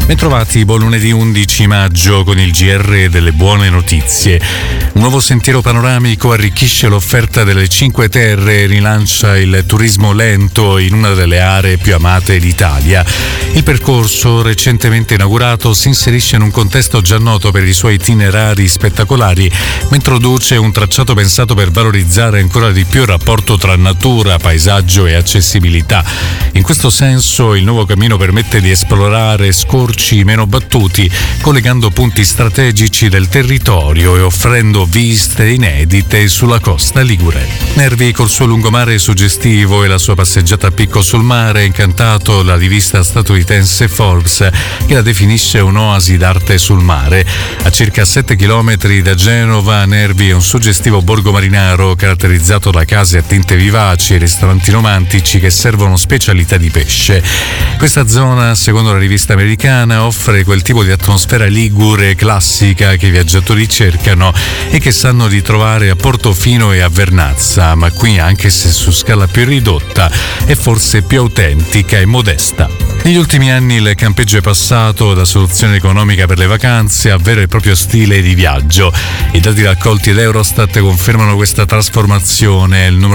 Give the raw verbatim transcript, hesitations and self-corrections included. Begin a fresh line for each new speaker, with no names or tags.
Bentrovati, buon lunedì undici maggio con il G R delle buone notizie. Un nuovo sentiero panoramico arricchisce l'offerta delle Cinque Terre e rilancia il turismo lento in una delle aree più amate d'Italia. Il percorso, recentemente inaugurato, si inserisce in un contesto già noto per i suoi itinerari spettacolari, ma introduce un tracciato pensato per valorizzare ancora di più il rapporto tra natura, paesaggio e accessibilità. In questo senso, il nuovo cammino permette di esplorare scorci meno battuti, collegando punti strategici del territorio e offrendo viste inedite sulla costa ligure. Nervi, col suo lungomare suggestivo e la sua passeggiata a picco sul mare, ha incantato la rivista statunitense Forbes, che la definisce un'oasi d'arte sul mare. A circa sette chilometri da Genova, Nervi è un suggestivo borgo marinaro caratterizzato da case a tinte vivaci e ristoranti romantici che servono specialità di pesce. Questa zona, secondo la rivista americana, offre quel tipo di atmosfera ligure classica che i viaggiatori cercano e che sanno di trovare a Portofino e a Vernazza, ma qui, anche se su scala più ridotta, è forse più autentica e modesta. Negli ultimi anni il campeggio è passato da soluzione economica per le vacanze a vero e proprio stile di viaggio. I dati raccolti da Eurostat confermano questa trasformazione. Il numero